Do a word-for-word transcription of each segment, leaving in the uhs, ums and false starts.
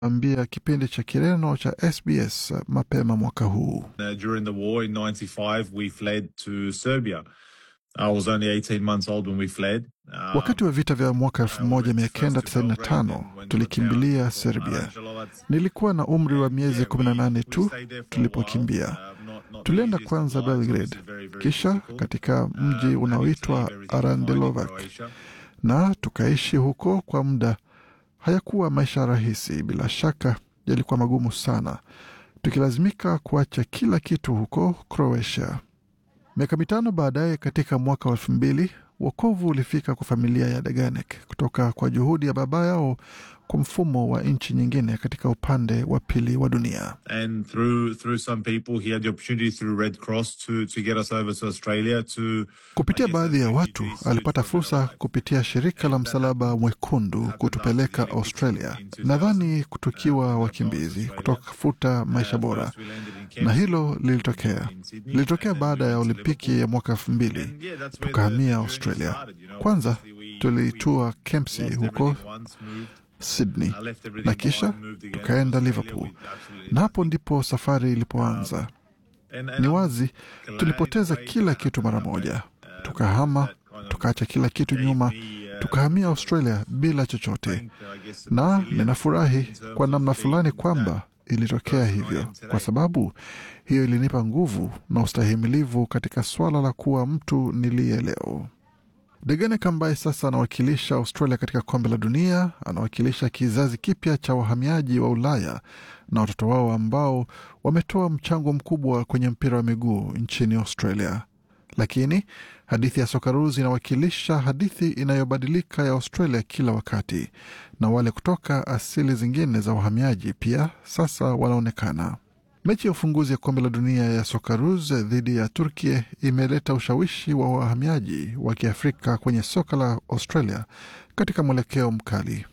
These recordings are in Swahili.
ambia kipindi cha Kireno cha S B S mapema mwaka huu. Uh, during the war in ninety-five we fled to Serbia. I was only eighteen months old when we fled. Um, Wakati wa vita vya mwaka elfu moja mia kenda tisini na tano tulikimbilia Serbia. Nilikuwa na umri wa miezi kumi na nane tu tulipokimbia. Tulienda kwanza Belgrade, kisha katika mji unaoitwa Arandelovac, na tukaishi huko kwa muda. Hayakuwa maisha rahisi, bila shaka yalikuwa magumu sana, tukilazimika kuacha kila kitu huko Croatia. Miaka mitano baadaye, katika mwaka wa elfu mbili, wokovu ulifika kwa familia ya Deganek kutoka kwa juhudi ya baba yao kwa mfumo wa nchi nyingine katika upande wa pili wa dunia. And through through some people he had the opportunity through Red Cross to to get us over to Australia to kupitia baadhi ya watu alipata fursa kupitia shirika la Msalaba Mwekundu kutupeleka Australia, nadhani kutukiwa wakimbizi kutofuta maisha bora, na hilo lilitokea lilitokea baada ya Olimpiki ya mwaka elfu mbili. Tukahamia Australia. Kwanza tulitua Kempsey huko Sydney, na kisha tukaenda Liverpool, na hapo ndipo safari ilipoanza. Ni wazi tulipoteza kila kitu mara moja. Tukahama, tukaacha kila kitu nyuma, tukahamia Australia bila chochote, na ninafurahi kwa namna fulani kwamba ilitokea hivyo, kwa sababu hiyo ilinipa nguvu na ustahimilivu katika swala la kuwa mtu niliye leo. Deganek ambaye sasa anawakilisha Australia katika kombe la dunia, anawakilisha kizazi kipya cha wahamiaji wa Ulaya na watoto wao ambao wametoa mchango mkubwa kwenye mpira wa miguu nchini Australia. Lakini hadithi ya Socceroos inawakilisha hadithi inayobadilika ya Australia kila wakati, na wale kutoka asili zingine za wahamiaji pia sasa wanaonekana. Mechi ya ufunguzi ya kombe la dunia ya Socceroos dhidi ya Turkey imeleta ushawishi wa wahamiaji wa Kiafrika kwenye soka la Australia katika mwelekeo mkali.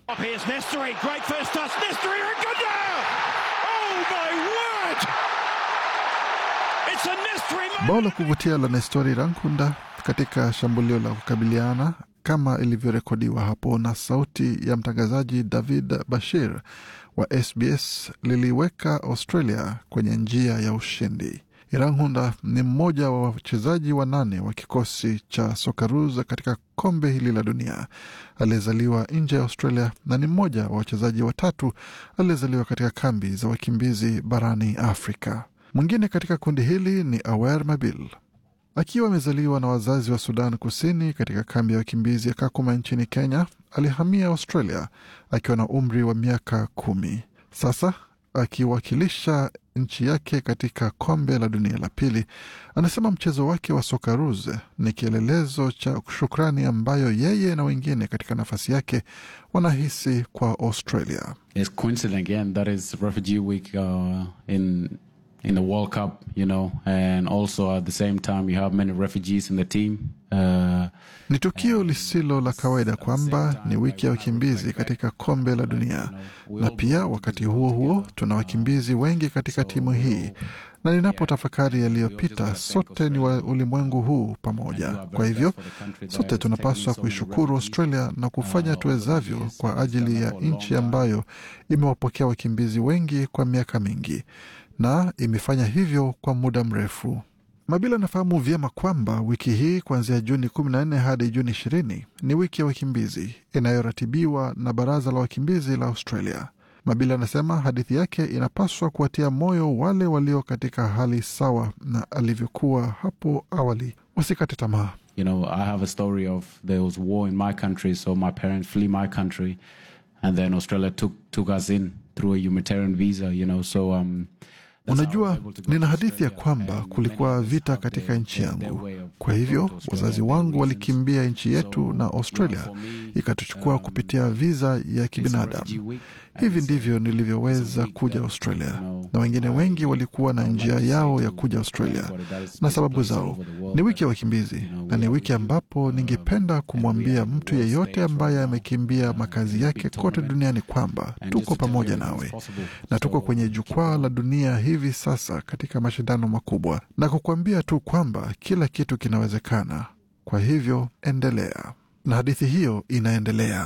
Bao la kuvutia la Nestori Rankunda katika shambulio la kukabiliana kama ilivyorekodiwa hapo na sauti ya mtangazaji David Bashir wa S B S liliweka Australia kwenye njia ya ushindi. Rankunda ni mmoja wa wachezaji wanane wa kikosi cha Socceroos katika kombe hili la dunia. Alizaliwa nje ya Australia na ni mmoja wa wachezaji watatu alizaliwa katika kambi za wakimbizi barani Afrika. Mwingine katika kundi hili ni Awer Mabil. Akiwa amezaliwa na wazazi wa Sudan Kusini katika kambi ya wakimbizi ya Kakuma nchini Kenya, alihamia Australia akiwa na umri wa miaka kumi. Sasa akiwakilisha nchi yake katika kombe la dunia la pili, anasema mchezo wake wa Socceroos ni kielelezo cha shukrani ambayo yeye na wengine katika nafasi yake wanahisi kwa Australia. It's coincident again that is Refugee Week uh, in in the World Cup, you know, and also at the same time you have many refugees in the team. Uh, ni tukio lisilo la kawaida kwamba ni wiki ya wakimbizi katika kombe la dunia, na pia wakati huo huo tuna wakimbizi wengi katika timu hii, na ninapotafakari yaliyopita, sote ni wa ulimwengu huu pamoja. Kwa hivyo sote tunapaswa kuishukuru Australia na kufanya tuwezavyo kwa ajili ya nchi ambayo imewapokea wakimbizi wengi kwa miaka mingi na imefanya hivyo kwa muda mrefu. Mabila anafahamu vyema kwamba wiki hii kuanzia Juni kumi na nne hadi Juni ishirini ni wiki ya wakimbizi inayoratibiwa na Baraza la Wakimbizi la Australia. Mabila anasema hadithi yake inapaswa kuwatia moyo wale walio katika hali sawa na alivyokuwa hapo awali. Wasikate tamaa. You know, I have a story of there was war in my country, so my parents flee my country, and then Australia took took us in through a humanitarian visa, you know, so um Unajua, nina hadithi ya kwamba kulikuwa vita katika nchi yangu. Kwa hivyo, wazazi wangu walikimbia nchi yetu na Australia ikatuchukua kupitia visa ya kibinadamu. Hivi ndivyo nilivyoweza kuja Australia. Na wengine wengi walikuwa na njia yao ya kuja Australia na sababu zao. Ni wiki ya wakimbizi, na ni wiki ambapo ningependa kumwambia mtu yeyote ambaye amekimbia makazi yake kote duniani kwamba tuko pamoja nawe. Na tuko kwenye jukwaa la dunia hivi sasa katika mashindano makubwa, na kukuambia tu kwamba kila kitu kinawezekana. Kwa hivyo endelea. Na hadithi hiyo inaendelea.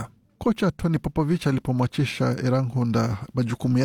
Kocha Tony Popovich alipomwachisha Erangunda majukumu